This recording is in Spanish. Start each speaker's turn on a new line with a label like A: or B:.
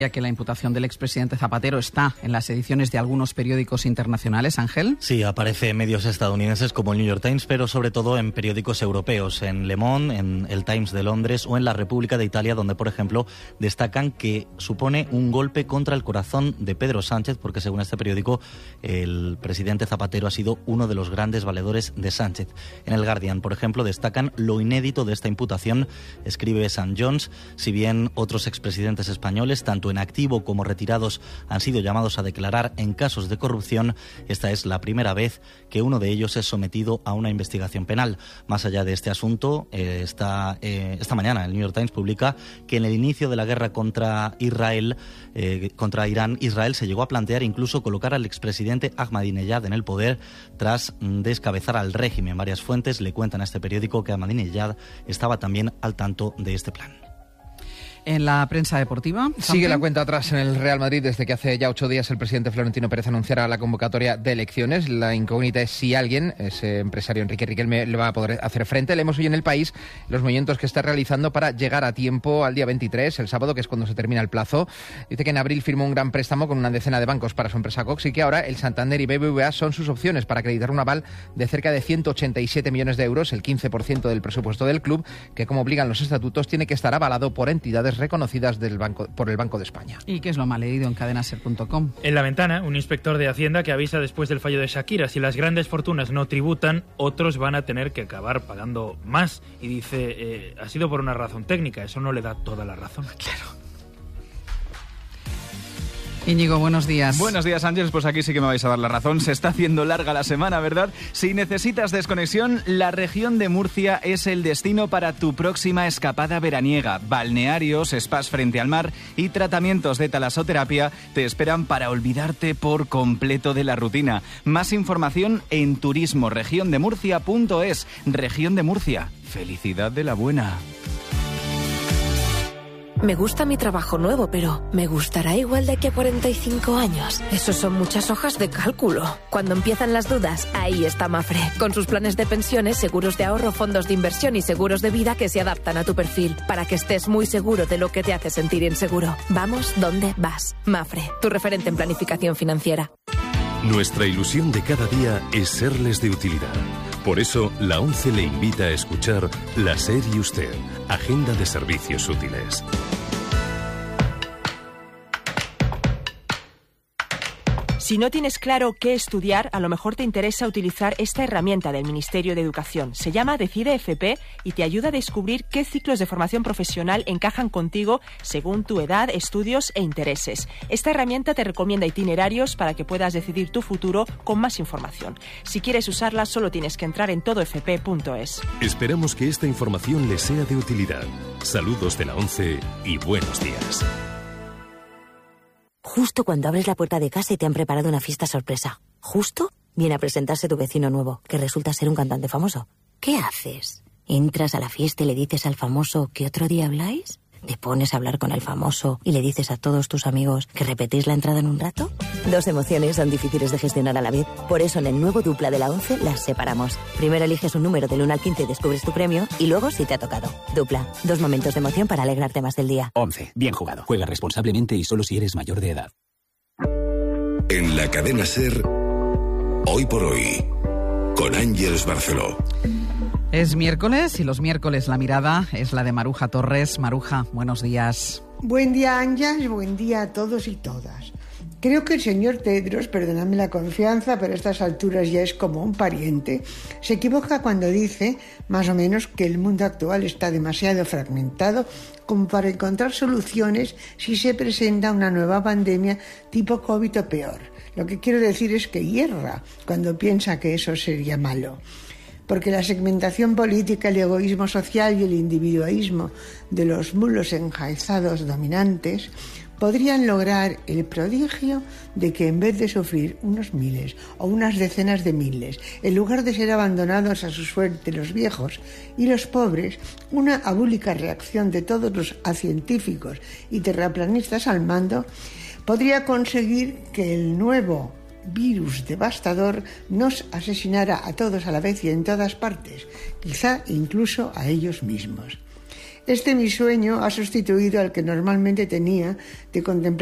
A: Ya que la imputación del expresidente Zapatero está en las ediciones de algunos periódicos internacionales, Ángel.
B: Sí, aparece en medios estadounidenses como el New York Times, pero sobre todo en periódicos europeos, en Le Monde, en el Times de Londres o en la República de Italia, donde, por ejemplo, destacan que supone un golpe contra el corazón de Pedro Sánchez, porque según este periódico, el presidente Zapatero ha sido uno de los grandes valedores de Sánchez. En el Guardian, por ejemplo, destacan lo inédito de esta imputación. Escribe St. John's, si bien otros expresidentes españoles, tanto en activo como retirados, han sido llamados a declarar en casos de corrupción, esta es la primera vez que uno de ellos es sometido a una investigación penal. Más allá de este asunto, esta mañana el New York Times publica que en el inicio de la guerra contra Irán, Israel se llegó a plantear incluso colocar al expresidente Ahmadinejad en el poder tras descabezar al régimen. Varias fuentes le cuentan a este periódico que Ahmadinejad estaba también al tanto de este plan.
A: En la prensa deportiva,
C: sigue la cuenta atrás en el Real Madrid desde que hace ya 8 días el presidente Florentino Pérez anunciara la convocatoria de elecciones. La incógnita es si alguien, ese empresario Enrique Riquelme, le va a poder hacer frente. Leemos hoy en El País los movimientos que está realizando para llegar a tiempo al día 23, el sábado, que es cuando se termina el plazo. Dice que en abril firmó un gran préstamo con una decena de bancos para su empresa Cox y que ahora el Santander y BBVA son sus opciones para acreditar un aval de cerca de 187 millones de euros, el 15% del presupuesto del club, que, como obligan los estatutos, tiene que estar avalado por entidades reconocidas por el Banco de España.
A: ¿Y qué es lo más leído en cadenaser.com?
D: En La Ventana, un inspector de Hacienda que avisa después del fallo de Shakira: si las grandes fortunas no tributan, otros van a tener que acabar pagando más. Y dice, ha sido por una razón técnica, eso no le da toda la razón.
A: Claro. Íñigo, buenos días.
E: Buenos días, Ángeles. Pues aquí sí que me vais a dar la razón. Se está haciendo larga la semana, ¿verdad? Si necesitas desconexión, la región de Murcia es el destino para tu próxima escapada veraniega. Balnearios, spas frente al mar y tratamientos de talasoterapia te esperan para olvidarte por completo de la rutina. Más información en turismoregiondemurcia.es. Región de Murcia. Felicidad de la buena.
F: Me gusta mi trabajo nuevo, pero ¿me gustará igual de aquí a 45 años? Eso son muchas hojas de cálculo. Cuando empiezan las dudas, ahí está Mafre. Con sus planes de pensiones, seguros de ahorro, fondos de inversión y seguros de vida que se adaptan a tu perfil, para que estés muy seguro de lo que te hace sentir inseguro. Vamos donde vas. Mafre, tu referente en planificación financiera.
G: Nuestra ilusión de cada día es serles de utilidad. Por eso, la ONCE le invita a escuchar La SER y Usted, Agenda de Servicios Útiles.
H: Si no tienes claro qué estudiar, a lo mejor te interesa utilizar esta herramienta del Ministerio de Educación. Se llama Decide FP y te ayuda a descubrir qué ciclos de formación profesional encajan contigo según tu edad, estudios e intereses. Esta herramienta te recomienda itinerarios para que puedas decidir tu futuro con más información. Si quieres usarla, solo tienes que entrar en todofp.es.
G: Esperamos que esta información les sea de utilidad. Saludos de la ONCE y buenos días.
I: Justo cuando abres la puerta de casa y te han preparado una fiesta sorpresa. Justo viene a presentarse tu vecino nuevo, que resulta ser un cantante famoso. ¿Qué haces? ¿Entras a la fiesta y le dices al famoso que otro día habláis? ¿Te pones a hablar con el famoso y le dices a todos tus amigos que repetís la entrada en un rato? Dos emociones son difíciles de gestionar a la vez. Por eso en el nuevo Dupla de la ONCE las separamos. Primero eliges un número del 1 al 15 y descubres tu premio, y luego si te ha tocado. Dupla, 2 momentos de emoción para alegrarte más del día.
J: 11. Bien jugado. Juega responsablemente y solo si eres mayor de edad.
G: En la cadena SER, Hoy por Hoy, con Ángeles Barceló.
A: Es miércoles y los miércoles la mirada es la de Maruja Torres. Maruja, buenos días.
K: Buen día, Ángeles, buen día a todos y todas. Creo que el señor Tedros, perdóname la confianza, pero a estas alturas ya es como un pariente, se equivoca cuando dice, más o menos, que el mundo actual está demasiado fragmentado como para encontrar soluciones si se presenta una nueva pandemia tipo COVID o peor. Lo que quiero decir es que hierra cuando piensa que eso sería malo. Porque la segmentación política, el egoísmo social y el individualismo de los mulos enjaizados dominantes podrían lograr el prodigio de que en vez de sufrir unos miles o unas decenas de miles, en lugar de ser abandonados a su suerte los viejos y los pobres, una abúlica reacción de todos los científicos y terraplanistas al mando podría conseguir que el nuevo virus devastador nos asesinara a todos a la vez y en todas partes, quizá incluso a ellos mismos. Este mi sueño ha sustituido al que normalmente tenía de contemplar